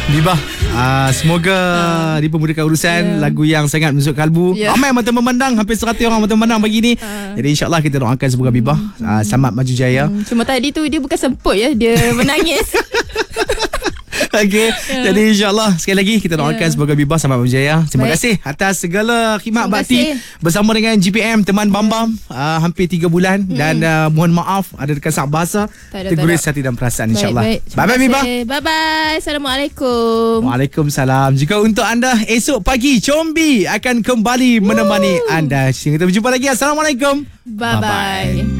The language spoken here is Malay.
Bibah, semoga dipermudahkan urusan. Lagu yang sangat menusuk kalbu. Ramai mata memandang, hampir 100 orang mata memandang pagi ni. Jadi insyaAllah kita doakan semoga Bibah selamat maju jaya. Cuma tadi tu dia bukan semput ya, dia menangis. Okey, jadi insyaAllah sekali lagi kita doakan semoga Bibah selamat berjaya. Terima kasih atas segala khidmat bakti bersama dengan GPM Teman Bambam hampir 3 bulan dan mohon maaf ada dekat bahasa terguris hati dan perasaan insyaAllah. Bye-bye Bibah. Bye-bye. Assalamualaikum. Waalaikumsalam. Jika untuk anda esok pagi Combi akan kembali menemani anda. Kita berjumpa lagi. Assalamualaikum. Bye-bye.